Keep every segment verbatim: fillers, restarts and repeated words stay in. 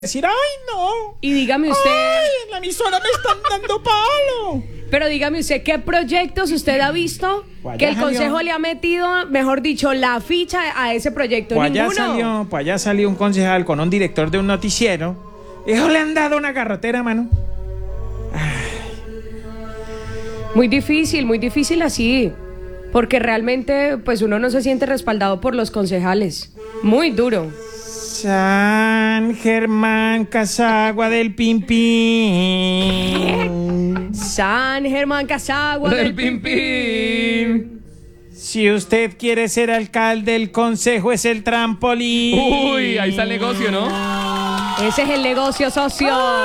decir, ay, no. Y dígame usted... Ay, en la emisora me están dando palo. Pero dígame usted, ¿qué proyectos usted ha visto Pues que el allá Consejo salió- le ha metido, mejor dicho, la ficha a ese proyecto? Pues allá Ninguno. salió, pues allá salió un concejal con un director de un noticiero. Eso le han dado una garrotera, mano. Muy difícil, muy difícil así. Porque realmente, pues uno no se siente respaldado por los concejales. Muy duro. San Germán Casagua del Pimpín. San Germán Casagua Del del Pimpín. Si usted quiere ser alcalde, el consejo es el trampolín. Uy, ahí está el negocio, ¿no? Ese es el negocio, socio.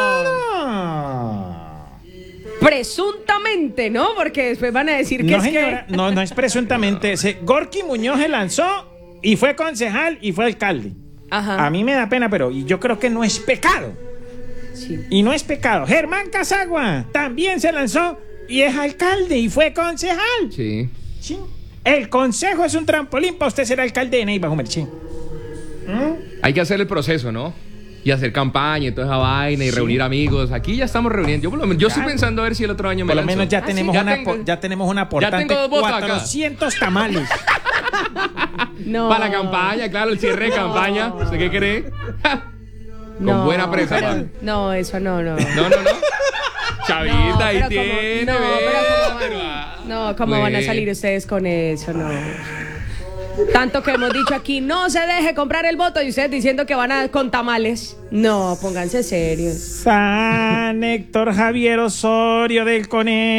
Ah. Presuntamente, ¿no? Porque después van a decir que No, es señora, que... no, no es presuntamente. Se- Gorky Muñoz se lanzó y fue concejal y fue alcalde. Ajá. A mí me da pena, pero yo creo que no es pecado. Sí. Y no es pecado. Germán Casagua también se lanzó y es alcalde y fue concejal. Sí. Sí. El consejo es un trampolín para usted ser alcalde de Neiva, Homer. Sí. Hay que hacer el proceso, ¿no? Y hacer campaña y toda esa vaina y Sí. reunir amigos. Aquí ya estamos reuniendo. Yo, por lo menos- yo estoy Claro. pensando a ver si el otro año me Por lo lanzo. menos ya ¿Ah, sí? tenemos Ya una tengo- po- ya tenemos una portante tengo dos votos acá. cuatrocientos tamales. No. Para la campaña, claro, el cierre de campaña. ¿Usted qué cree? No, Con buena presa, pero- man. No, eso no, no. No, no, no. Chavita, No, ahí pero tiene. como- no, ve, pero como pero, van- ah, No, ¿cómo van a güey. salir ustedes con eso? No. Tanto que hemos dicho aquí, no se deje comprar el voto y ustedes diciendo que van a con tamales. No, pónganse serios. San Héctor Javier Osorio del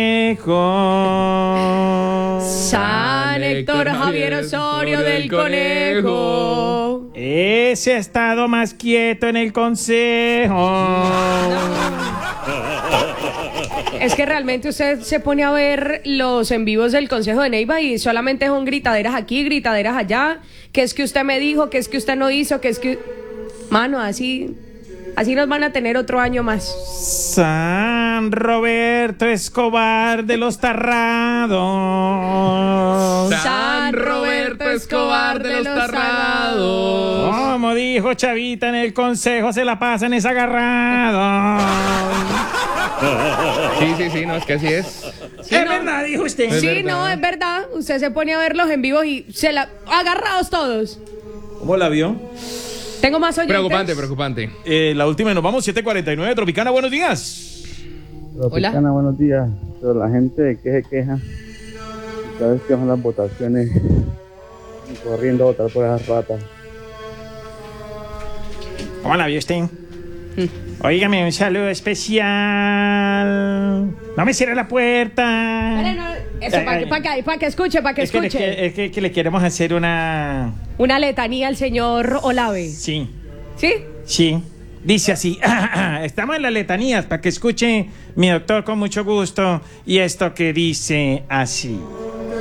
Conejo. San Héctor Javier Osorio del Conejo. Ese ha estado más quieto en el consejo. Es que realmente usted se pone a ver los en vivos del Consejo de Neiva y solamente son gritaderas aquí, gritaderas allá. Que es que usted me dijo, que es que usted no hizo, que es que... Mano, así... Así nos van a tener otro año más. San Roberto Escobar de los Tarrados. San Roberto Escobar de los Tarrados. Como dijo Chavita en el consejo, se la pasan es agarrado. Sí, sí, sí, no, es que así es. es verdad, dijo usted. Es Sí, verdad. no, es verdad. Usted se pone a verlos en vivo y se la... Agarrados todos. ¿Cómo la vio? Tengo más oyentes. Preocupante, preocupante. Eh, la última y nos vamos, siete cuarenta y nueve, Tropicana, buenos días. Tropicana, buenos días. Pero la gente que se queja, y cada vez que van las votaciones, y corriendo a votar por esas ratas. ¿Cómo la vio usted? Óigame, un saludo especial. No me cierre la puerta. Espere, no, eso, Ay, para ay. que, pa' que, pa' que escuche, para que Es que, le, escuche. que- es que- que le queremos hacer una... Una letanía al señor Olave. Sí, ¿Sí? sí. Dice así. Estamos en las letanías para que escuche mi doctor con mucho gusto. Y esto que dice así.